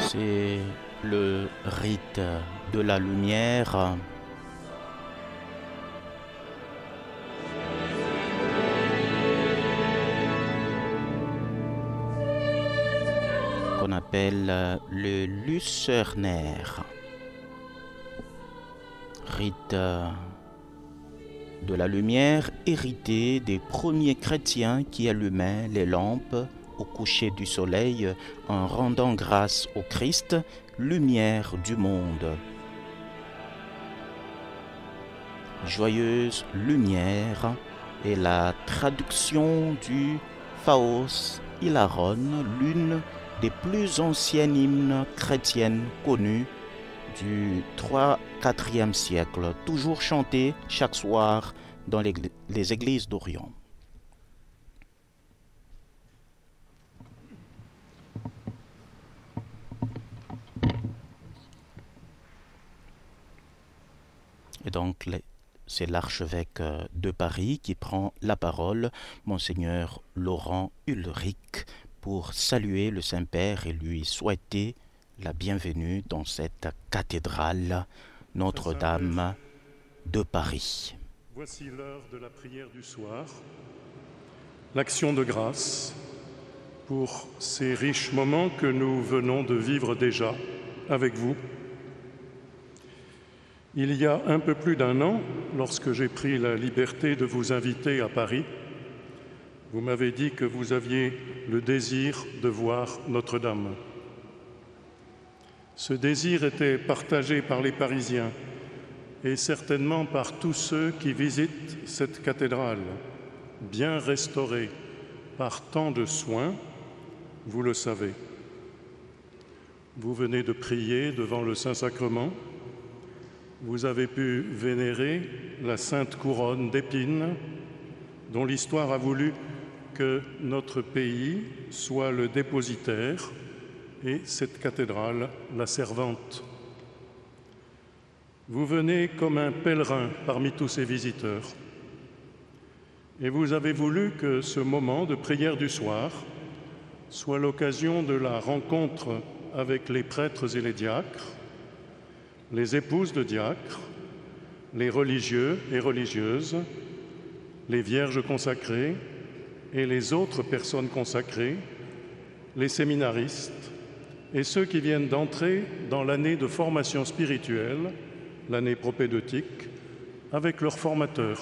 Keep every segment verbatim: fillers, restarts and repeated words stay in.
C'est le rite de la lumière qu'on appelle le lucernaire. Rite de la lumière hérité des premiers chrétiens qui allumaient les lampes au coucher du soleil en rendant grâce au Christ, lumière du monde. Joyeuse lumière est la traduction du Phos Hilaron, l'une des plus anciennes hymnes chrétiennes connues du trois à quatrième siècle, toujours chantée chaque soir dans les, les églises d'Orient. Et donc, les, c'est l'archevêque de Paris qui prend la parole, Monseigneur Laurent Ulrich, pour saluer le Saint-Père et lui souhaiter la bienvenue dans cette cathédrale Notre-Dame de Paris. Voici l'heure de la prière du soir, l'action de grâce pour ces riches moments que nous venons de vivre déjà avec vous. Il y a un peu plus d'un an, lorsque j'ai pris la liberté de vous inviter à Paris, vous m'avez dit que vous aviez le désir de voir Notre-Dame. Ce désir était partagé par les Parisiens et certainement par tous ceux qui visitent cette cathédrale, bien restaurée par tant de soins, vous le savez. Vous venez de prier devant le Saint-Sacrement. Vous avez pu vénérer la sainte couronne d'épines dont l'histoire a voulu que notre pays soit le dépositaire et cette cathédrale la servante. Vous venez comme un pèlerin parmi tous ces visiteurs et vous avez voulu que ce moment de prière du soir soit l'occasion de la rencontre avec les prêtres et les diacres, les épouses de diacres, les religieux et religieuses, les vierges consacrées et les autres personnes consacrées, les séminaristes et ceux qui viennent d'entrer dans l'année de formation spirituelle, l'année propédeutique, avec leurs formateurs.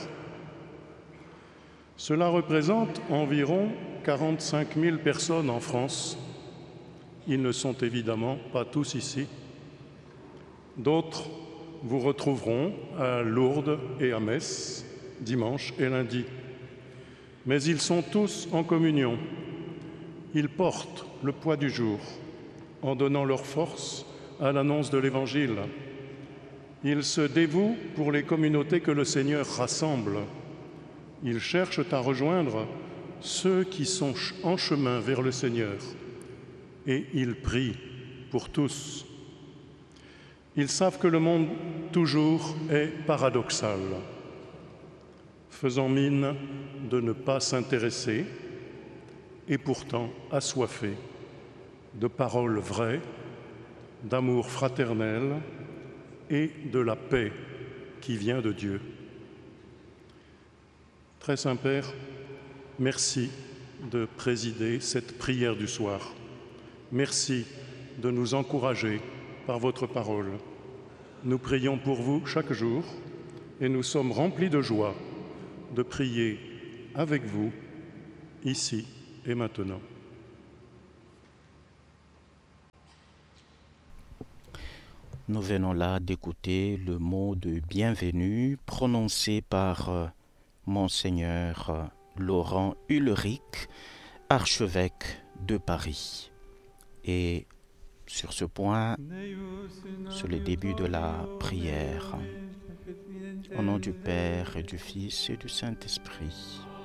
Cela représente environ quarante-cinq mille personnes en France. Ils ne sont évidemment pas tous ici. D'autres vous retrouveront à Lourdes et à Metz, dimanche et lundi. Mais ils sont tous en communion. Ils portent le poids du jour en donnant leur force à l'annonce de l'Évangile. Ils se dévouent pour les communautés que le Seigneur rassemble. Ils cherchent à rejoindre ceux qui sont en chemin vers le Seigneur. Et ils prient pour tous. Ils savent que le monde, toujours, est paradoxal, faisant mine de ne pas s'intéresser et pourtant assoiffé de paroles vraies, d'amour fraternel et de la paix qui vient de Dieu. Très Saint-Père, merci de présider cette prière du soir. Merci de nous encourager par votre parole. Nous prions pour vous chaque jour et nous sommes remplis de joie de prier avec vous, ici et maintenant. Nous venons là d'écouter le mot de bienvenue prononcé par euh, Monseigneur euh, Laurent Ulrich, archevêque de Paris. Et sur ce point, sur le début de la prière, au nom du Père et du Fils et du Saint-Esprit.